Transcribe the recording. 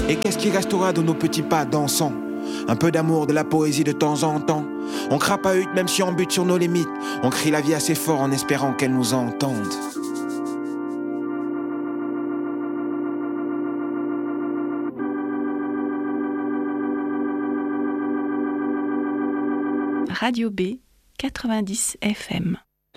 Et qu'est-ce qui restera de nos petits pas dansants? Un peu d'amour, de la poésie de temps en temps. On crapahute même si on bute sur nos limites. On crie la vie assez fort en espérant qu'elle nous entende. Radio B 90 FM.